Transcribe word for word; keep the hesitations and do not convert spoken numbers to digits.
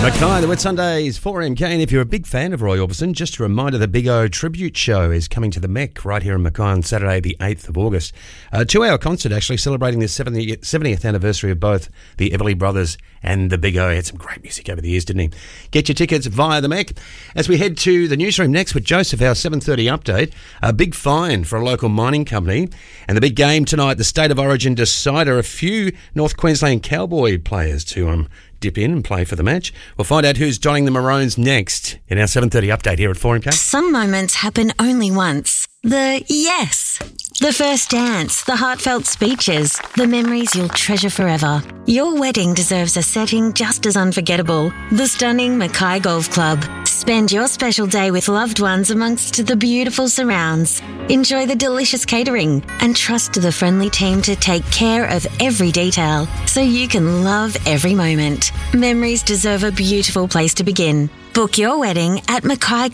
Mackay, the Whitsundays, four M K. And if you're a big fan of Roy Orbison, just a reminder, the Big O tribute show is coming to the Mech right here in Mackay on Saturday, the eighth of August. A two-hour concert, actually, celebrating the seventieth anniversary of both the Everly Brothers and the Big O. He had some great music over the years, didn't he? Get your tickets via the Mech. As we head to the newsroom next with Joseph, our seven thirty update, a big fine for a local mining company. And the big game tonight, the State of Origin decider, a few North Queensland Cowboy players to um. dip in and play for the match. We'll find out who's donning the maroons next in our seven thirty update here at four M K. Some moments happen only once. The yes. The first dance, the heartfelt speeches, the memories you'll treasure forever. Your wedding deserves a setting just as unforgettable. The stunning Mackay Golf Club. Spend your special day with loved ones amongst the beautiful surrounds. Enjoy the delicious catering and trust the friendly team to take care of every detail so you can love every moment. Memories deserve a beautiful place to begin. Book your wedding at mackay